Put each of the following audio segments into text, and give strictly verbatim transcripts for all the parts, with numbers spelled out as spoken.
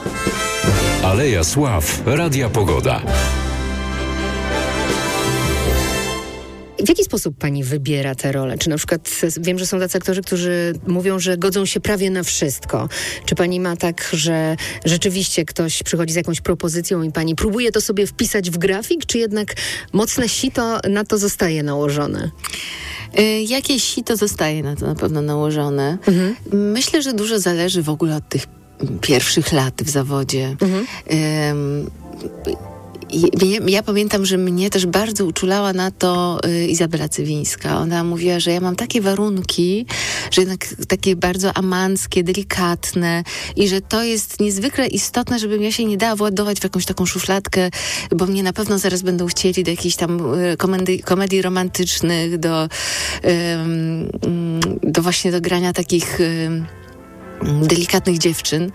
Aleja Sław, Radia Pogoda. W jaki sposób pani wybiera te role? Czy na przykład wiem, że są tacy aktorzy, którzy mówią, że godzą się prawie na wszystko. Czy pani ma tak, że rzeczywiście ktoś przychodzi z jakąś propozycją i pani próbuje to sobie wpisać w grafik, czy jednak mocne sito na to zostaje nałożone? Y, jakieś sito zostaje na to na pewno nałożone. Mhm. Myślę, że dużo zależy w ogóle od tych pierwszych lat w zawodzie. Mhm. Y, Ja, ja pamiętam, że mnie też bardzo uczulała na to y, Izabela Cywińska. Ona mówiła, że ja mam takie warunki, że jednak takie bardzo amanckie, delikatne i że to jest niezwykle istotne, żebym ja się nie dała władować w jakąś taką szufladkę, bo mnie na pewno zaraz będą chcieli do jakichś tam y, komedii, komedii romantycznych, do, y, y, do właśnie do grania takich... Y, delikatnych dziewczyn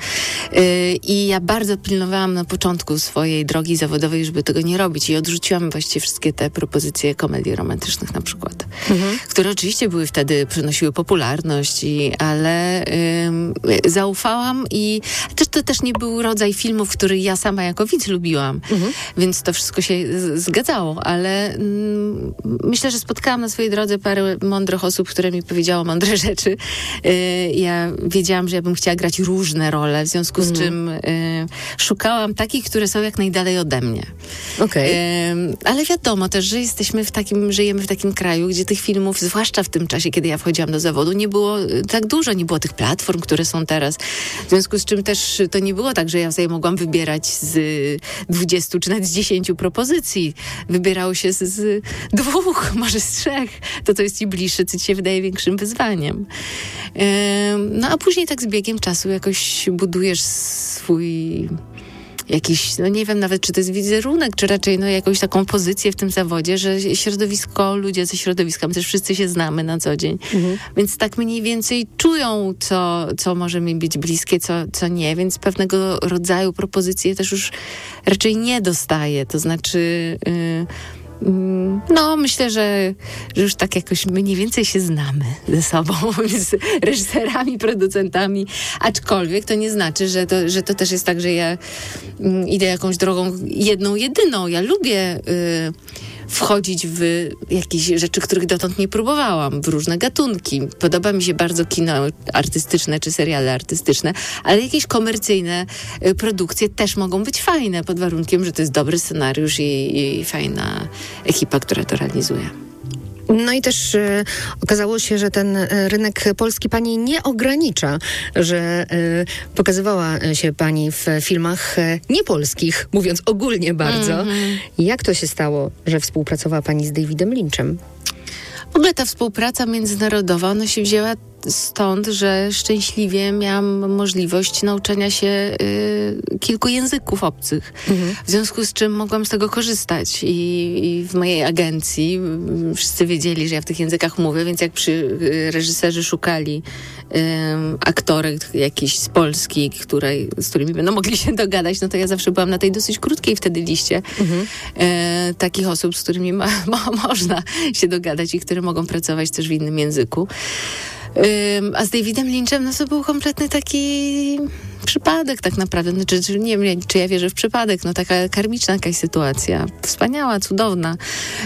i ja bardzo pilnowałam na początku swojej drogi zawodowej, żeby tego nie robić i odrzuciłam właściwie wszystkie te propozycje komedii romantycznych na przykład, mhm. które oczywiście były wtedy, przynosiły popularność, i, ale ym, zaufałam i też to też nie był rodzaj filmów, który ja sama jako widz lubiłam, mhm. więc to wszystko się z- zgadzało, ale ym, myślę, że spotkałam na swojej drodze parę mądrych osób, które mi powiedziało mądre rzeczy. Yy, ja wiedziałam, że ja bym chciała grać różne role, w związku z mm. czym y, szukałam takich, które są jak najdalej ode mnie. Okay. Y, ale wiadomo też, że jesteśmy w takim, żyjemy w takim kraju, gdzie tych filmów, zwłaszcza w tym czasie, kiedy ja wchodziłam do zawodu, nie było tak dużo, nie było tych platform, które są teraz. W związku z czym też to nie było tak, że ja sobie mogłam wybierać z dwudziestu czy nawet z dziesięciu propozycji. Wybierało się z, z dwóch, może z trzech. To to jest ci bliższe, co ci się wydaje większym wyzwaniem. Y, no a później tak z biegiem czasu jakoś budujesz swój jakiś, no nie wiem nawet, czy to jest wizerunek, czy raczej no jakąś taką pozycję w tym zawodzie, że środowisko, ludzie ze środowiska, my też wszyscy się znamy na co dzień, mhm. więc tak mniej więcej czują, co, co może mi być bliskie, co, co nie, więc pewnego rodzaju propozycje też już raczej nie dostaję, to znaczy... Yy, No, myślę, że, że już tak jakoś mniej więcej się znamy ze sobą, z reżyserami, producentami, aczkolwiek to nie znaczy, że to, że to też jest tak, że ja mm, idę jakąś drogą jedną, jedyną. Ja lubię y, wchodzić w jakieś rzeczy, których dotąd nie próbowałam, w różne gatunki. Podoba mi się bardzo kino artystyczne czy seriale artystyczne, ale jakieś komercyjne y, produkcje też mogą być fajne, pod warunkiem, że to jest dobry scenariusz i, i fajna ekipa, która to realizuje. No i też e, okazało się, że ten e, rynek polski pani nie ogranicza, że e, pokazywała się pani w filmach e, niepolskich, mówiąc ogólnie bardzo. Mm-hmm. Jak to się stało, że współpracowała pani z Davidem Lynchem? W ogóle ta współpraca międzynarodowa, ona się wzięła stąd, że szczęśliwie miałam możliwość nauczenia się y, kilku języków obcych. Mhm. W związku z czym mogłam z tego korzystać. I, i w mojej agencji y, wszyscy wiedzieli, że ja w tych językach mówię, więc jak przy y, reżyserzy szukali y, aktorek jakiejś z Polski, której, z którymi będą mogli się dogadać, no to ja zawsze byłam na tej dosyć krótkiej wtedy liście mhm. y, takich osób, z którymi ma, ma, można się dogadać i które mogą pracować też w innym języku. Um, a z Davidem Lynchem, no to był kompletny taki przypadek tak naprawdę. Znaczy, nie wiem, czy ja wierzę w przypadek, no taka karmiczna jakaś sytuacja. Wspaniała, cudowna.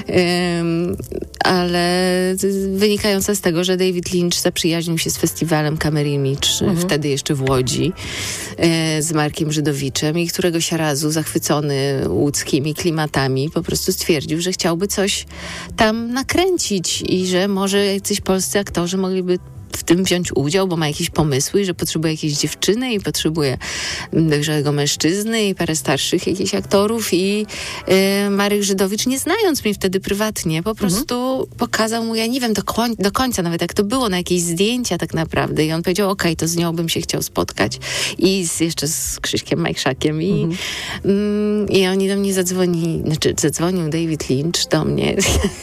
Um, ale wynikająca z tego, że David Lynch zaprzyjaźnił się z festiwalem Camera Image, mhm. wtedy jeszcze w Łodzi, e, z Markiem Żydowiczem i któregoś razu zachwycony łódzkimi klimatami po prostu stwierdził, że chciałby coś tam nakręcić i że może jacyś polscy aktorzy mogliby w tym wziąć udział, bo ma jakieś pomysły, że potrzebuje jakiejś dziewczyny i potrzebuje dojrzałego mężczyzny i parę starszych jakichś aktorów i y, Marek Żydowicz, nie znając mnie wtedy prywatnie, po prostu mhm. pokazał mu, ja nie wiem do, koń, do końca nawet jak to było, na jakieś zdjęcia tak naprawdę i on powiedział, okej, okay, to z nią bym się chciał spotkać i z, jeszcze z Krzyśkiem Majczakiem i, mhm. mm, i oni do mnie zadzwonili, znaczy zadzwonił David Lynch do mnie.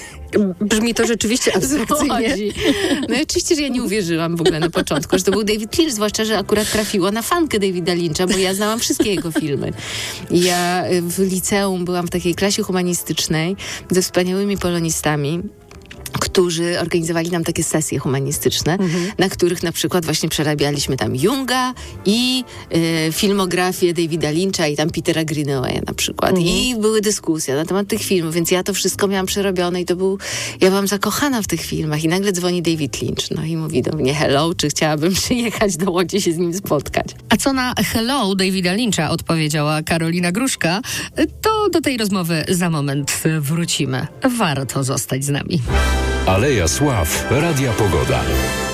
Brzmi to rzeczywiście abstrakcyjnie. No i oczywiście, że ja nie uwierzyłam w ogóle na początku, że to był David Lynch, zwłaszcza, że akurat trafiło na fankę Davida Lyncha, bo ja znałam wszystkie jego filmy. Ja w liceum byłam w takiej klasie humanistycznej ze wspaniałymi polonistami. którzy organizowali nam takie sesje humanistyczne, mhm. na których na przykład właśnie przerabialiśmy tam Junga i y, filmografię Davida Lyncha i tam Petera Greenawaya na przykład. Mhm. I były dyskusje na temat tych filmów, więc ja to wszystko miałam przerobione i to był, ja byłam zakochana w tych filmach i nagle dzwoni David Lynch, no i mówi do mnie hello, czy chciałabym przyjechać do Łodzi się z nim spotkać. A co na hello Davida Lyncha odpowiedziała Karolina Gruszka, to do tej rozmowy za moment wrócimy. Warto zostać z nami. Aleja Sław, Radia Pogoda.